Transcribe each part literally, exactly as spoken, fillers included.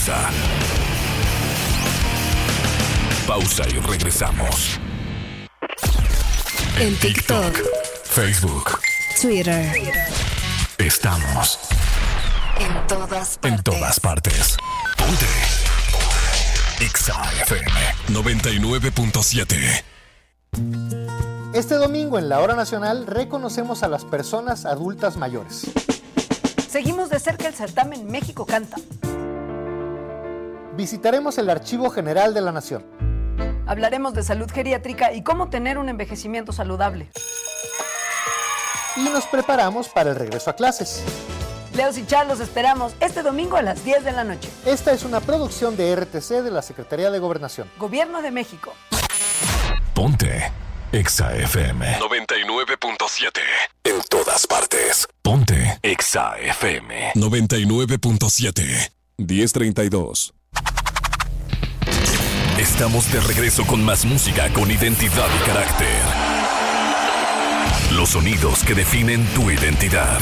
Nexa. Pausa y regresamos. En TikTok, Facebook, Twitter. Estamos En todas partes. en todas partes. Ponte Exa F M noventa y nueve punto siete. Este domingo en la Hora Nacional reconocemos a las personas adultas mayores. Seguimos de cerca el certamen México Canta. Visitaremos el Archivo General de la Nación. Hablaremos de salud geriátrica y cómo tener un envejecimiento saludable. Y nos preparamos para el regreso a clases. Leos y Char los esperamos este domingo a las diez de la noche. Esta es una producción de R T C de la Secretaría de Gobernación. Gobierno de México. Ponte Exa F M noventa y nueve punto siete. En todas partes. Ponte Exa F M noventa y nueve punto siete. diez treinta y dos. Estamos de regreso con más música con identidad y carácter. Los sonidos que definen tu identidad.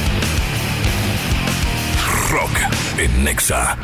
Rock en Nexa.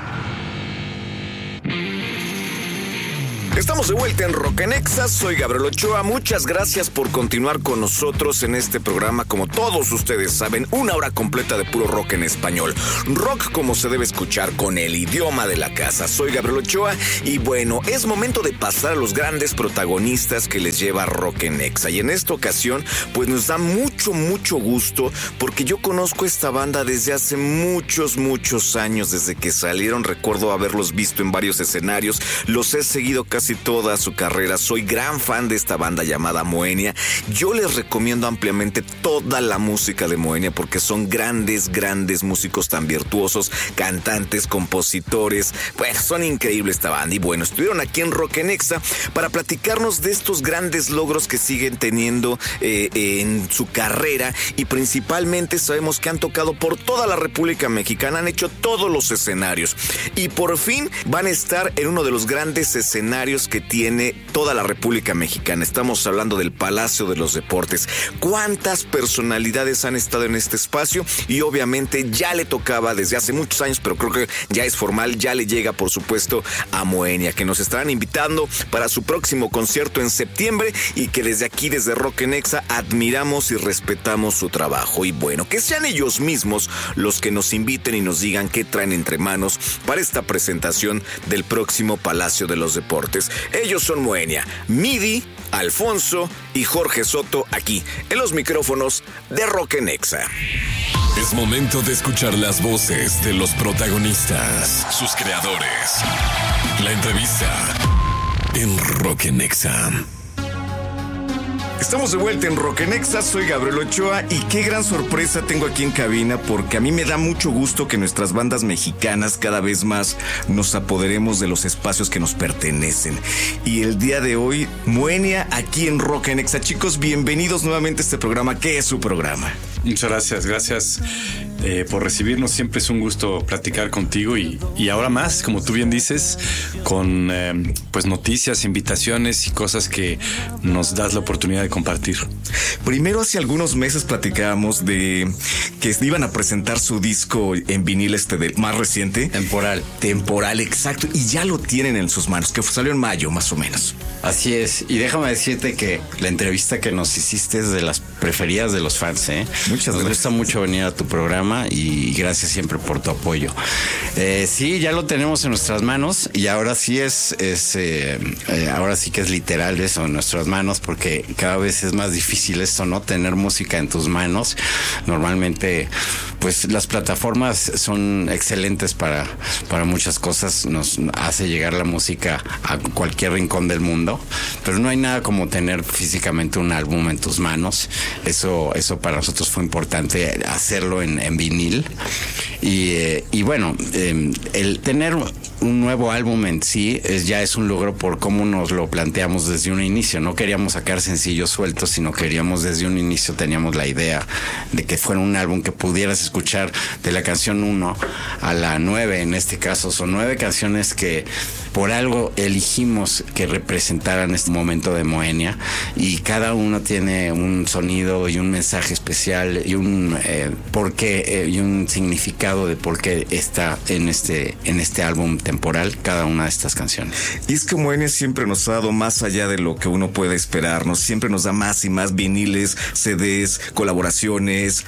Estamos de vuelta en Rock en Exa, soy Gabriel Ochoa, muchas gracias por continuar con nosotros en este programa. Como todos ustedes saben, una hora completa de puro rock en español, rock como se debe escuchar con el idioma de la casa. Soy Gabriel Ochoa y bueno, es momento de pasar a los grandes protagonistas que les lleva Rock en Exa. Y en esta ocasión, pues nos da mucho, mucho gusto porque yo conozco esta banda desde hace muchos, muchos años, desde que salieron. Recuerdo haberlos visto en varios escenarios, los he seguido casi Casi toda su carrera. Soy gran fan de esta banda llamada Moenia. Yo les recomiendo ampliamente toda la música de Moenia porque son grandes, grandes músicos tan virtuosos, cantantes, compositores. Bueno, son increíbles esta banda. Y bueno, estuvieron aquí en Rock en Exa para platicarnos de estos grandes logros que siguen teniendo eh, en su carrera y principalmente sabemos que han tocado por toda la República Mexicana, han hecho todos los escenarios y por fin van a estar en uno de los grandes escenarios que tiene toda la República Mexicana. Estamos hablando del Palacio de los Deportes. ¿Cuántas personalidades han estado en este espacio? Y obviamente ya le tocaba desde hace muchos años, pero creo que ya es formal, ya le llega por supuesto a Moenia, que nos estarán invitando para su próximo concierto en septiembre y que desde aquí, desde Rock en Exa, admiramos y respetamos su trabajo. Y bueno, que sean ellos mismos los que nos inviten y nos digan qué traen entre manos para esta presentación del próximo Palacio de los Deportes. Ellos son Moenia, Midi, Alfonso y Jorge Soto aquí en los micrófonos de Rock en Exa. Es momento de escuchar las voces de los protagonistas, sus creadores. La entrevista en Rock en Exa. Estamos de vuelta en Rock en Exa, soy Gabriel Ochoa y qué gran sorpresa tengo aquí en cabina porque a mí me da mucho gusto que nuestras bandas mexicanas cada vez más nos apoderemos de los espacios que nos pertenecen. Y el día de hoy, Moenia aquí en Rock en Exa. Chicos, bienvenidos nuevamente a este programa. ¿Qué es su programa? Muchas gracias, gracias eh, por recibirnos. Siempre es un gusto platicar contigo y, y ahora más, como tú bien dices, con eh, pues noticias, invitaciones y cosas que nos das la oportunidad de compartir. Primero, hace algunos meses platicábamos de que iban a presentar su disco en vinil este del más reciente. Temporal. Temporal, exacto. Y ya lo tienen en sus manos, que salió en mayo más o menos. Así es. Y déjame decirte que la entrevista que nos hiciste es de las preferidas de los fans, ¿eh? Muchas gracias. Me gusta mucho venir a tu programa y gracias siempre por tu apoyo. Eh, sí, ya lo tenemos en nuestras manos y ahora sí es, es eh, eh, ahora sí que es literal eso en nuestras manos porque cada vez es más difícil esto, ¿no? Tener música en tus manos. Normalmente, pues las plataformas son excelentes para, para muchas cosas. Nos hace llegar la música a cualquier rincón del mundo, pero no hay nada como tener físicamente un álbum en tus manos. Eso, eso para nosotros fue importante hacerlo en, en vinil. Y, eh, y bueno, eh, el tener un nuevo álbum en sí es, ya es un logro por cómo nos lo planteamos desde un inicio. No queríamos sacar sencillos sueltos, sino queríamos desde un inicio, teníamos la idea de que fuera un álbum que pudieras escuchar de la canción uno a la nueve. En este caso son nueve canciones que por algo elegimos que representaran este momento de Moenia y cada uno tiene un sonido y un mensaje especial y un eh, porqué eh, y un significado de por qué está en este, en este álbum temporal. atemporal cada una de estas canciones. Y es que Moenia siempre nos ha dado más allá de lo que uno puede esperarnos, siempre nos da más y más viniles, C Ds, colaboraciones,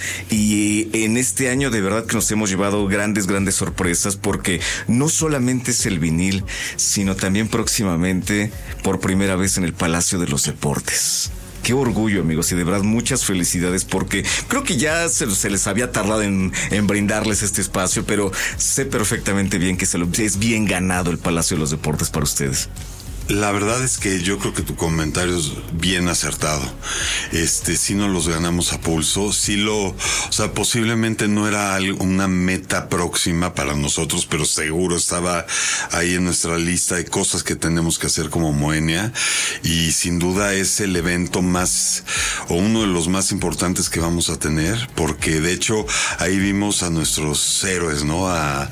y en este año de verdad que nos hemos llevado grandes, grandes sorpresas, porque no solamente es el vinil, sino también próximamente por primera vez en el Palacio de los Deportes. Qué orgullo, amigos, y de verdad muchas felicidades, porque creo que ya se, se les había tardado en, en brindarles este espacio, pero sé perfectamente bien que se lo, es bien ganado el Palacio de los Deportes para ustedes. La verdad es que yo creo que tu comentario es bien acertado. Este, sí nos los ganamos a pulso, sí lo, o sea, posiblemente no era una meta próxima para nosotros, pero seguro estaba ahí en nuestra lista de cosas que tenemos que hacer como Moenia, y sin duda es el evento más, o uno de los más importantes que vamos a tener, porque de hecho ahí vimos a nuestros héroes, ¿no? A,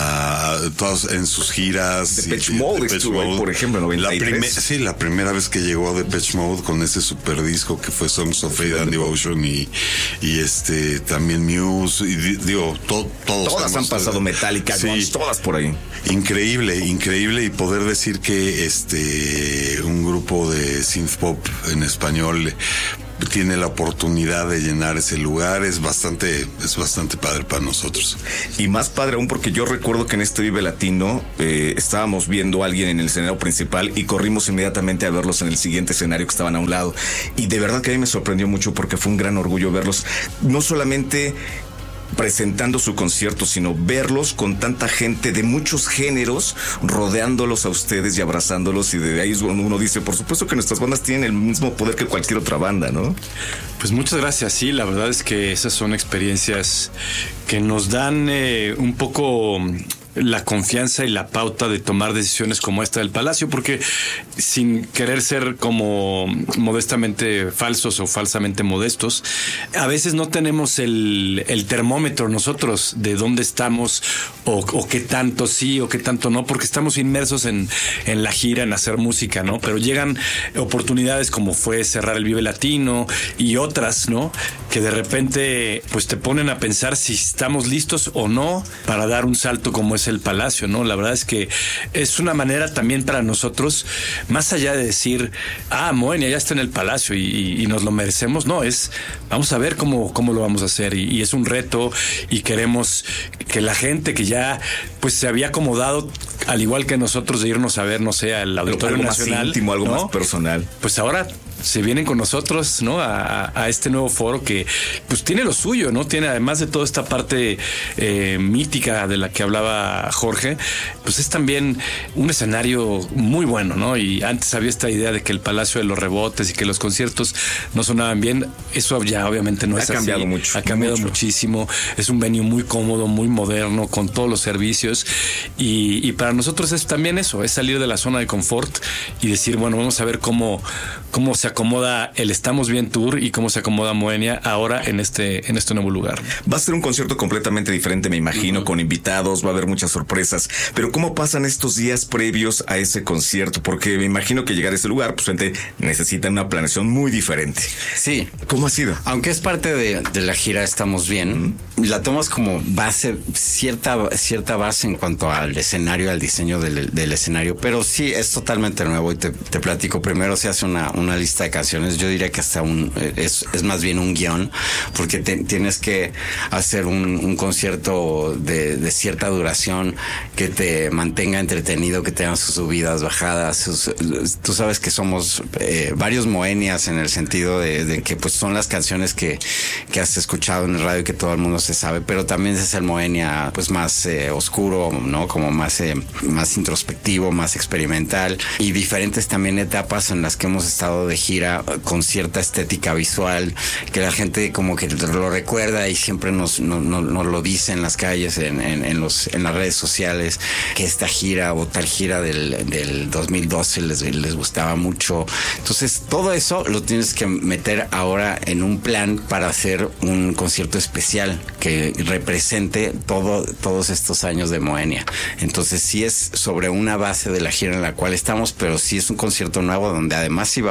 a, a todos en sus giras. Depeche Mode estuvo ahí, por ejemplo, noventa y tres. La primer, sí, la primera vez que llegó Depeche Mode con ese super disco que fue Songs of Faith and Devotion, y, y este también Muse, y digo, to, todos todas han pasado, Metallica, sí, Guns, todas por ahí. Increíble, increíble, y poder decir que este un grupo de synth pop en español tiene la oportunidad de llenar ese lugar, es bastante, es bastante padre para nosotros. Y más padre aún porque yo recuerdo que en este Vive Latino eh, estábamos viendo a alguien en el escenario principal y corrimos inmediatamente a verlos en el siguiente escenario que estaban a un lado. Y de verdad que a mí me sorprendió mucho porque fue un gran orgullo verlos, no solamente presentando su concierto, sino verlos con tanta gente de muchos géneros rodeándolos a ustedes y abrazándolos, y de ahí uno dice, por supuesto que nuestras bandas tienen el mismo poder que cualquier otra banda, ¿no? Pues muchas gracias, sí, la verdad es que esas son experiencias que nos dan eh, un poco la confianza y la pauta de tomar decisiones como esta del Palacio, porque sin querer ser como modestamente falsos o falsamente modestos, a veces no tenemos el, el termómetro nosotros de dónde estamos o, o qué tanto sí o qué tanto no, porque estamos inmersos en, en la gira, en hacer música, ¿no? Pero llegan oportunidades como fue cerrar el Vive Latino y otras, ¿no? Que de repente pues te ponen a pensar si estamos listos o no para dar un salto como es el Palacio, ¿no? La verdad es que es una manera también para nosotros, más allá de decir, ah, Moenia ya está en el Palacio y, y, y nos lo merecemos, no, es, vamos a ver cómo, cómo lo vamos a hacer, y, y es un reto, y queremos que la gente que ya pues se había acomodado, al igual que nosotros, de irnos a ver, no sé, al Auditorio algo Nacional, más íntimo, algo ¿no? más personal, pues ahora se vienen con nosotros, ¿no? A, a este nuevo foro que pues tiene lo suyo, ¿no? Tiene, además de toda esta parte eh, mítica de la que hablaba Jorge, pues es también un escenario muy bueno, ¿no? Y antes había esta idea de que el Palacio de los Rebotes y que los conciertos no sonaban bien. Eso ya obviamente no ha es así. Ha cambiado mucho. Ha cambiado mucho. muchísimo. Es un venue muy cómodo, muy moderno, con todos los servicios. Y, y para nosotros es también eso, es salir de la zona de confort y decir, bueno, vamos a ver cómo, cómo se acomoda el Estamos Bien Tour y cómo se acomoda Moenia ahora en este, en este nuevo lugar. Va a ser un concierto completamente diferente, me imagino, uh-huh. con invitados, va a haber muchas sorpresas. Pero ¿cómo pasan estos días previos a ese concierto? Porque me imagino que llegar a ese lugar, pues gente necesita una planeación muy diferente. Sí. ¿Cómo ha sido? Aunque es parte de, de la gira Estamos Bien, uh-huh. la tomas como base, cierta, cierta base en cuanto al escenario, al diseño del, del escenario, pero sí es totalmente nuevo, y te, te platico. Primero se hace una, una lista de canciones. Yo diría que hasta un es, es más bien un guión, porque te, tienes que hacer un, un concierto de, de cierta duración que te mantenga entretenido, que tenga sus subidas, bajadas. Sus, tú sabes que somos eh, varios Moenias en el sentido de, de que pues son las canciones que, que has escuchado en el radio y que todo el mundo se sabe, pero también es el Moenia pues más eh, oscuro, ¿no? Como más, eh, más introspectivo, más experimental, y diferentes también etapas en las que hemos estado de gira con cierta estética visual que la gente como que lo recuerda y siempre nos, no, no, nos lo dice en las calles, en, en, en, los, en las redes sociales, que esta gira o tal gira del, del dos mil doce les, les gustaba mucho. Entonces todo eso lo tienes que meter ahora en un plan para hacer un concierto especial que represente todo, todos estos años de Moenia. Entonces sí es sobre una base de la gira en la cual estamos, pero sí es un concierto nuevo donde además sí va a haber invitados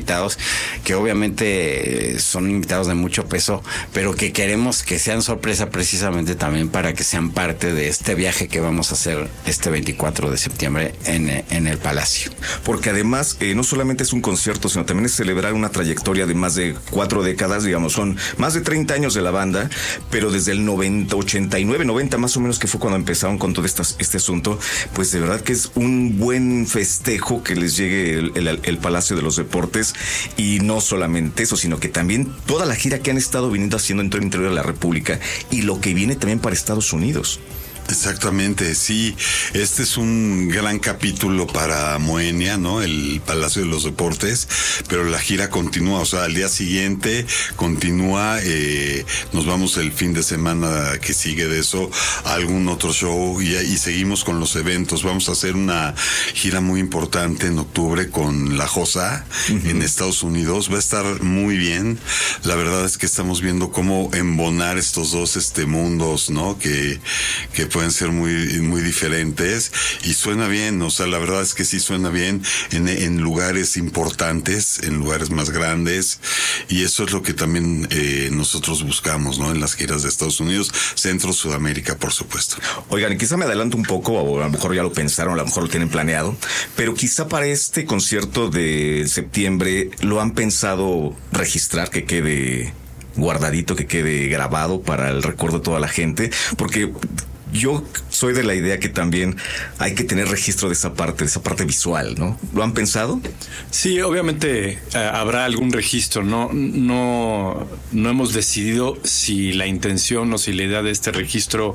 invitados que obviamente son invitados de mucho peso, pero que queremos que sean sorpresa precisamente también para que sean parte de este viaje que vamos a hacer este veinticuatro de septiembre en, en el Palacio. Porque además eh, no solamente es un concierto, sino también es celebrar una trayectoria de más de cuatro décadas, digamos, son más de treinta años de la banda, pero desde el noventa, ochenta y nueve, noventa más o menos, que fue cuando empezaron con todo este, este asunto, pues de verdad que es un buen festejo que les llegue el, el, el Palacio de los Deportes. Y no solamente eso, sino que también toda la gira que han estado viniendo haciendo en todo el interior de la República y lo que viene también para Estados Unidos. Exactamente, sí. Este es un gran capítulo para Moenia, ¿no? El Palacio de los Deportes, pero la gira continúa, o sea, al día siguiente continúa, eh, nos vamos el fin de semana que sigue de eso a algún otro show y, y seguimos con los eventos. Vamos a hacer una gira muy importante en octubre con La Josa, uh-huh, en Estados Unidos. Va a estar muy bien. La verdad es que estamos viendo cómo embonar estos dos este mundos, ¿no? Que, que pueden ser muy, muy diferentes y suena bien, o sea, la verdad es que sí suena bien en, en lugares importantes, en lugares más grandes, y eso es lo que también eh, nosotros buscamos, ¿no? En las giras de Estados Unidos, Centro, Sudamérica, por supuesto. Oigan, quizá me adelanto un poco, o a lo mejor ya lo pensaron, a lo mejor lo tienen planeado, pero quizá para este concierto de septiembre lo han pensado registrar, que quede guardadito, que quede grabado para el recuerdo de toda la gente, porque yo soy de la idea que también hay que tener registro de esa parte, de esa parte visual, ¿no? ¿Lo han pensado? Sí, obviamente eh, habrá algún registro. No, no, no hemos decidido si la intención o si la idea de este registro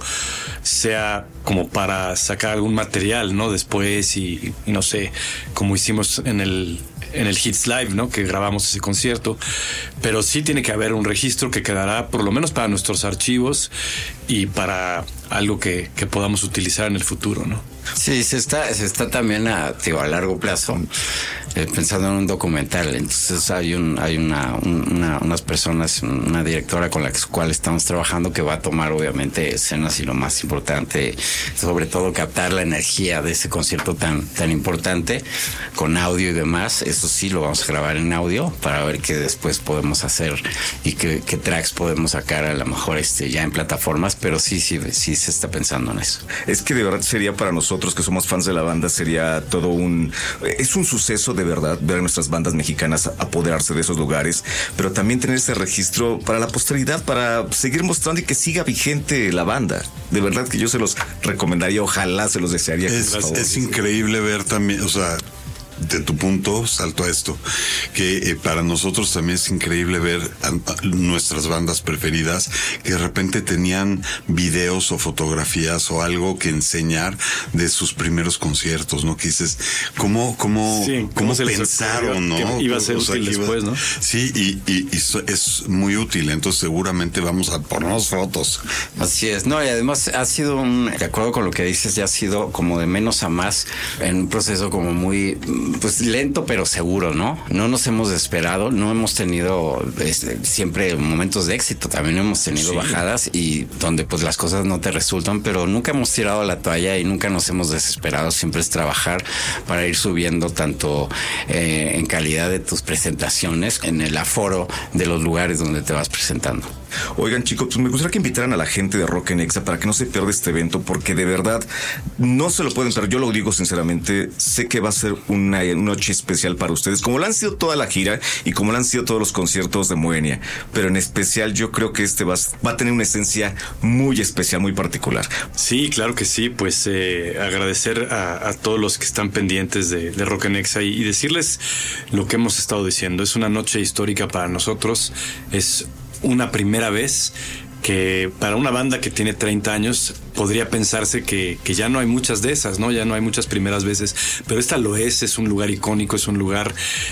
sea como para sacar algún material, ¿no? Después y, y no sé, como hicimos en el en el Hits Live, ¿no? Que grabamos ese concierto, pero sí tiene que haber un registro que quedará por lo menos para nuestros archivos y para algo que, que podamos utilizar en el futuro, ¿no? Sí, se está, se está también a, digo, a largo plazo eh, pensando en un documental. Entonces hay un, hay una, una, unas personas, una directora con la cual estamos trabajando que va a tomar obviamente escenas y lo más importante, sobre todo captar la energía de ese concierto tan, tan importante con audio y demás. Eso sí lo vamos a grabar en audio para ver qué después podemos hacer y qué, qué tracks podemos sacar a lo mejor este ya en plataformas, pero sí, sí, sí se está pensando en eso. Es que de verdad sería para nosotros que somos fans de la banda, sería todo un... Es un suceso de verdad ver a nuestras bandas mexicanas apoderarse de esos lugares, pero también tener ese registro para la posteridad, para seguir mostrando y que siga vigente la banda. De verdad que yo se los recomendaría, ojalá se los desearía. Es, por favor. Es increíble ver también, o sea... De tu punto, salto a esto, que eh, para nosotros también es increíble ver a, a nuestras bandas preferidas que de repente tenían videos o fotografías o algo que enseñar de sus primeros conciertos, ¿no? Que dices, ¿cómo, cómo, sí, cómo, cómo pensaron, no? Que iba a ser o sea, útil iba, después, ¿no? Sí, y, y, y es muy útil, entonces seguramente vamos a ponernos fotos. Así es, no, y además ha sido un, de acuerdo con lo que dices, ya ha sido como de menos a más en un proceso como muy... pues lento pero seguro, ¿no? No nos hemos desesperado, no hemos tenido este, siempre momentos de éxito, también hemos tenido sí. bajadas y donde pues las cosas no te resultan, pero nunca hemos tirado la toalla y nunca nos hemos desesperado, siempre es trabajar para ir subiendo tanto eh, en calidad de tus presentaciones, en el aforo de los lugares donde te vas presentando. Oigan, chicos, pues me gustaría que invitaran a la gente de Rock en Exa para que no se pierda este evento, porque de verdad no se lo pueden perder. Yo lo digo sinceramente, sé que va a ser una noche especial para ustedes, como lo han sido toda la gira y como lo han sido todos los conciertos de Moenia, pero en especial yo creo que este va, va a tener una esencia muy especial, muy particular. Sí, claro que sí, pues eh, agradecer a, a todos los que están pendientes de, de Rock en Exa y, y decirles lo que hemos estado diciendo. Es una noche histórica para nosotros, es una primera vez que para una banda que tiene treinta años podría pensarse que, que ya no hay muchas de esas, ¿no? Ya no hay muchas primeras veces, pero esta lo es, es un lugar icónico, es un lugar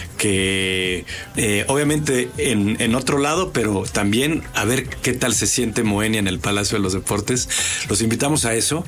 que eh, obviamente en, en otro lado, pero también a ver qué tal se siente Moenia en el Palacio de los Deportes. Los invitamos a eso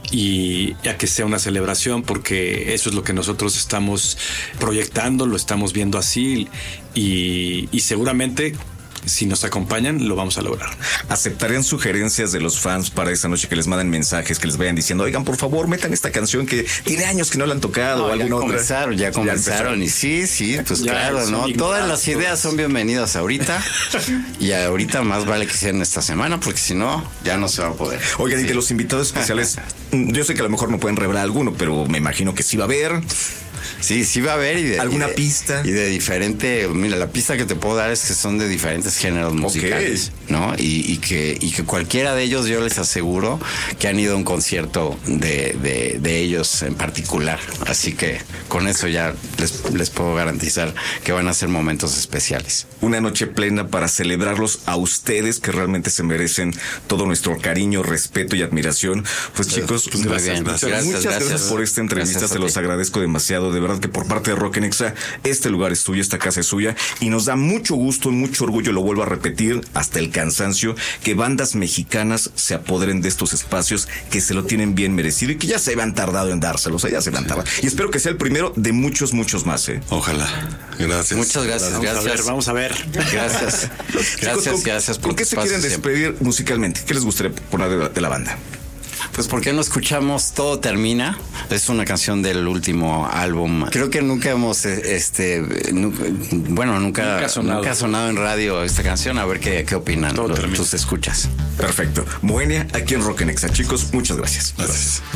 y a que sea una celebración, porque eso es lo que nosotros estamos proyectando, lo estamos viendo así y, y seguramente si nos acompañan, lo vamos a lograr. ¿Aceptarían sugerencias de los fans para esa noche, que les manden mensajes, que les vayan diciendo, oigan, por favor, metan esta canción que tiene años que no la han tocado No, o ya alguna otra? comenzaron, ya comenzaron, ya y sí, sí, pues Ya claro, son ¿no? bien Todas gratos. las ideas son bienvenidas ahorita y ahorita más vale que sean esta semana porque si no, ya no se va a poder. Oigan, Sí. y de los invitados especiales, yo sé que a lo mejor no pueden revelar alguno, pero me imagino que sí va a haber. Sí, sí va a haber y de, ¿Alguna y de- pista? Y de diferente, mira, la pista que te puedo dar es que son de diferentes géneros musicales, ¿no? Y, y que y que cualquiera de ellos yo les aseguro que han ido a un concierto de, de, de ellos en particular. Así que con eso ya les, les puedo garantizar que van a ser momentos especiales. Una noche plena para celebrarlos a ustedes, que realmente se merecen todo nuestro cariño, respeto y admiración. Pues chicos, Muy gracias, bien. gracias. Gracias, Muchas gracias, gracias. por esta entrevista, Gracias a se los ti. agradezco demasiado. De verdad que por parte de Rock en Exa, este lugar es tuyo, esta casa es suya, y nos da mucho gusto y mucho orgullo, lo vuelvo a repetir hasta el cansancio, que bandas mexicanas se apoderen de estos espacios, que se lo tienen bien merecido y que ya se han tardado en dárselos, ya se van tardado. Y espero que sea el primero de muchos, muchos más, ¿eh? Ojalá. Gracias. Muchas gracias, Vamos gracias. a ver, vamos a ver. Gracias. Chicos, Gracias, ¿con, gracias por ¿con qué tu se espacio quieren siempre. despedir musicalmente? ¿Qué les gustaría poner de la, de la banda? Pues ¿por qué no escuchamos Todo Termina? Es una canción del último álbum. Creo que nunca hemos, eh, este, nu- bueno, nunca, Nunca nunca, ha sonado. ha sonado en radio esta canción. A ver qué, qué opinan Todo los- Termina. tus escuchas. Perfecto. Moenia, aquí en Rock en Exa. Chicos, muchas gracias. Gracias.